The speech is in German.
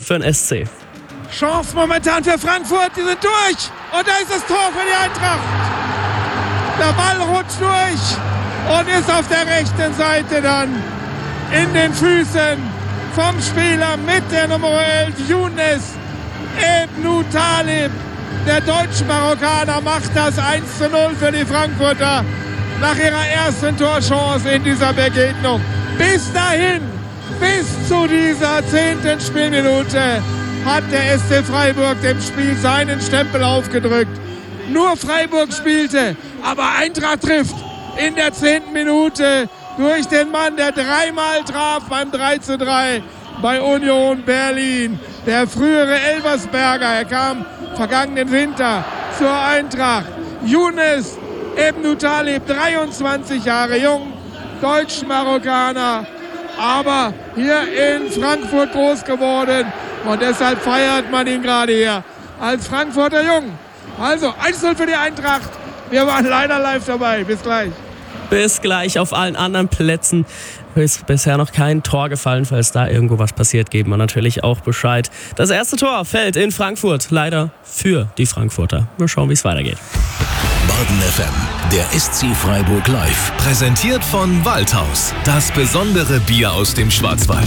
für den SC. Chance momentan für Frankfurt, die sind durch. Und da ist das Tor für die Eintracht. Der Ball rutscht durch und ist auf der rechten Seite dann in den Füßen vom Spieler mit der Nummer 11, Younes Ebnou Talib. Der Deutsch-Marokkaner macht das 1:0 für die Frankfurter nach ihrer ersten Torchance in dieser Begegnung. Bis dahin, bis zu dieser 10. Spielminute hat der SC Freiburg dem Spiel seinen Stempel aufgedrückt. Nur Freiburg spielte, aber Eintracht trifft in der 10. Minute durch den Mann, der dreimal traf beim 3:3 bei Union Berlin. Der frühere Elversberger, er kam vergangenen Winter zur Eintracht. Younes Ebnou Talib, 23 Jahre jung, Deutsch-Marokkaner, aber hier in Frankfurt groß geworden und deshalb feiert man ihn gerade hier als Frankfurter Jung. Also 1:0 für die Eintracht. Wir waren leider live dabei. Bis gleich. Bis gleich. Auf allen anderen Plätzen ist bisher noch kein Tor gefallen. Falls da irgendwo was passiert, geben wir natürlich auch Bescheid. Das erste Tor fällt in Frankfurt. Leider für die Frankfurter. Wir schauen, wie es weitergeht. Baden FM, der SC Freiburg live. Präsentiert von Waldhaus. Das besondere Bier aus dem Schwarzwald.